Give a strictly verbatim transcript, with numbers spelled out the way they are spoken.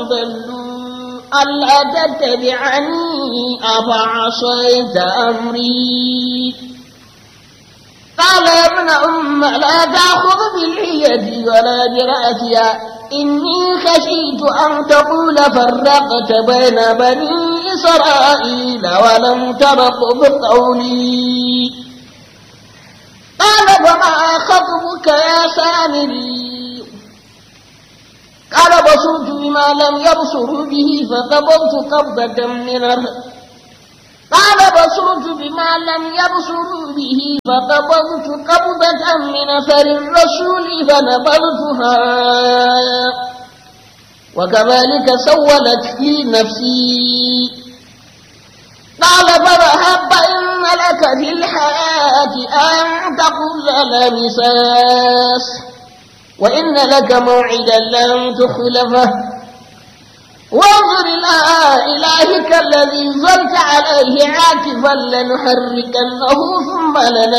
ضلوا ألا تتبعني أفعصيت أمري قال يا ابن أم لا تأخذ باليد ولا برأسها إني خشيت أن تقول فرقت بين بني إسرائيل ولم ترقب قولي قال فما خطبك يا سامري قال بصرت بما لم يبصروا به فقبضت قبضة من الرحم قال بصرت بما لم يبصروا به فقبضت قبضة من أثر الرسول فنبذتها وكذلك سولت لي نفسي قال فاذهب فإن لك في الحياة أن تقول لا مساس وإن لك موعدا لن تخلفه وانظر إلى إلهك الذي ظلت عليه عاكفا لنحركنه ثم لنحركنه